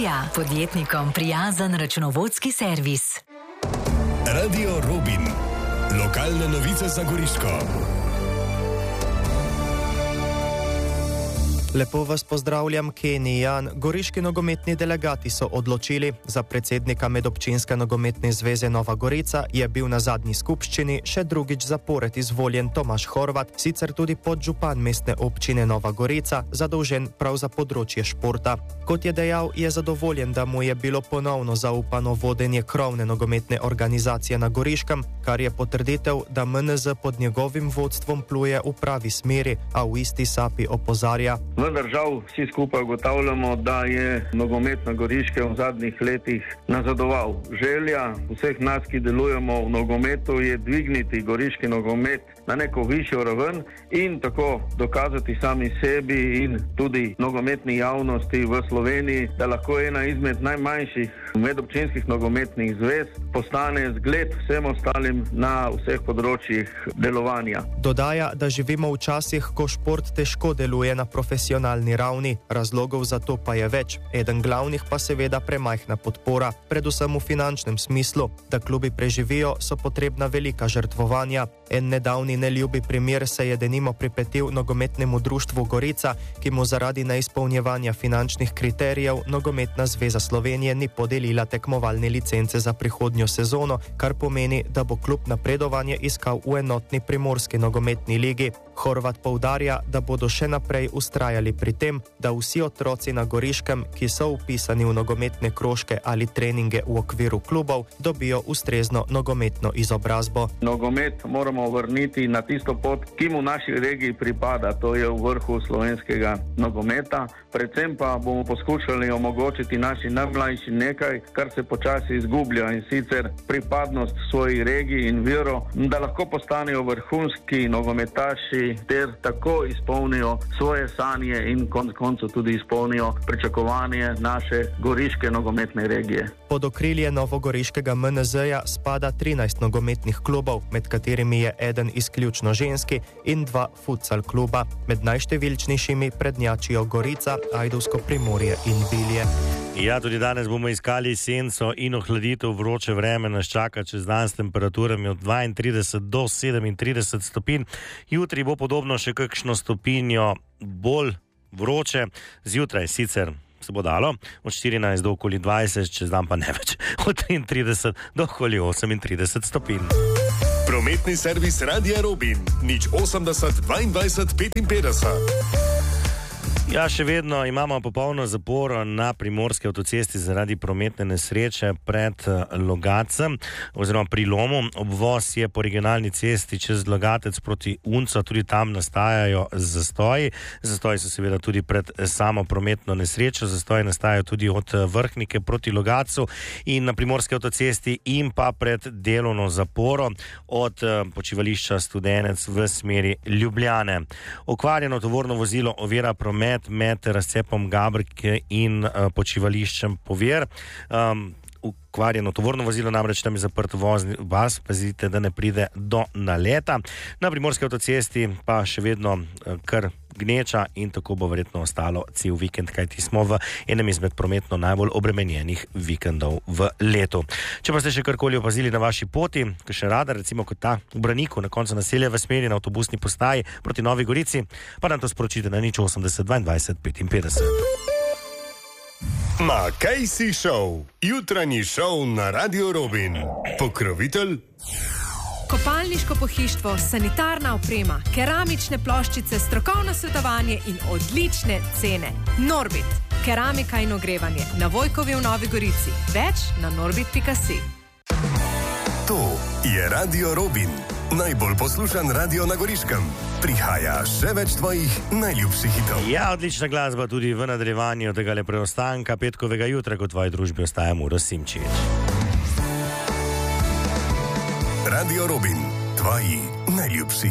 Ilirija, podjetnikom prijazen računovodski servis. Radio Robin. Lokalne novice za Goriško. Lepo vas pozdravljam, Kenny Jan. Goriški nogometni delegati so odločili, za predsednika Medobčinske nogometne zveze Nova Gorica je bil na zadnji skupščini še drugič zapored izvoljen Tomaž Horvat, sicer tudi podžupan mestne občine Nova Gorica, zadolžen prav za področje športa. Kot je dejal, je zadovoljen, da mu je bilo ponovno zaupano vodenje krovne nogometne organizacije na Goriškem, kar je potrditev, da MNZ pod njegovim vodstvom pluje v pravi smeri, a v isti sapi opozarja. Vendar žal vsi skupaj ugotavljamo, da je nogomet na Goriškem v zadnjih letih nazadoval. Želja vseh nas, ki delujemo v nogometu, je dvigniti goriški nogomet na neko višjo raven in tako dokazati sami sebi in tudi nogometni javnosti v Sloveniji, da lahko ena izmed najmanjših medobčinskih nogometnih zvez postane zgled vsem ostalim na vseh področjih delovanja. Dodaja, da živimo v časih, ko šport težko deluje na profesionalni ravni, razlogov za to pa je več. Eden glavnih pa seveda premajhna podpora, predvsem v finančnem smislu. Da klubi preživijo, so potrebna velika žrtvovanja. En nedavni neljubi primer se je denimo pripetil nogometnemu društvu Gorica, ki mu zaradi neizpolnjevanja finančnih kriterijev Nogometna zveza Slovenije ni podelila tekmovalne licence za prihodnjo sezono, kar pomeni, da bo klub napredovanje iskal v enotni primorski nogometni ligi. Horvat poudarja, da bodo še naprej ustrajali pri tem, da vsi otroci na Goriškem, ki so vpisani v nogometne krožke ali treninge v okviru klubov, dobijo ustrezno nogometno izobrazbo. Nogomet moramo vrniti na tisto pot, ki mu v naši regiji pripada, to je v vrhu slovenskega nogometa. Predvsem pa bomo poskušali omogočiti naši najmlajši nekaj, kar se počasi izgublja, in sicer pripadnost svoji regiji in vero, da lahko postanejo vrhunski nogometaši ter tako izpolnijo svoje sanje in konec koncev tudi izpolnijo pričakovanje naše goriške nogometne regije. Pod okrilje novogoriškega MNZ-ja spada 13 nogometnih klubov, med katerimi je eden izključno ženski in 2 futsal kluba. Med najštevilčnejšimi prednjačijo Gorica, Ajdovsko Primorje in Bilje. Ja, tudi danes bomo iskali senco in ohladitev. Vroče vreme nas čaka čez dan s temperaturami od 32 do 37 stopinj. Jutri bo podobno še kakšno stopinjo bolj vroče. Zjutraj sicer se bo dalo od 14 do okoli 20, čez dan pa ne več, od 33 do okoli 38 stopinj. Prometni servis Radia Robin, 080 22 55. Ja, še vedno imamo popolno zaporo na primorski avtocesti zaradi prometne nesreče pred Logatcem oziroma pri Lomu. Obvoz je po regionalni cesti čez Logatec proti Uncu, tudi tam nastajajo zastoji. Zastoji so seveda tudi pred samo prometno nesrečo, zastoji nastajajo tudi od Vrhnike proti Logatcu in na primorski avtocesti in pa pred delovno zaporo od počivališča Studenec v smeri Ljubljane. Okvarjeno tovorno vozilo ovira promet med razcepom Gabrke in počivališčem Povir. Ukvarjeno tovorno vozilo, namreč tam je zaprt vozni vas, pazite, da ne pride do naleta. Na primorski avtocesti pa še vedno kar gneča in tako bo verjetno ostalo cel vikend, kajti smo v enem izmed prometno najbolj obremenjenih vikendov v letu. Če pa ste še karkoli opazili na vaši poti, še radar, recimo kot ta v Braniku na koncu naselja v smeri na avtobusni postaji proti Novi Gorici, pa nam to sporočite na 080 22 55. Ma Casey Show, jutranji šov na Radio Robin. Pokrovitelj kopalniško pohištvo, sanitarna oprema, keramične ploščice, strokovno svetovanje in odlične cene. Norbit, keramika in ogrevanje na Vojkovi v Novi Gorici. Več na norbit.si. To je Radio Robin, najbolj poslušan radio na Goriškem. Prihaja še več tvojih najljubših hitov. Ja, odlična glasba tudi v nadaljevanju tega le preostanka petkovega jutra, kot tvoji družbi ostaja Muro Simčič. Radio Robin, tvoji najljubši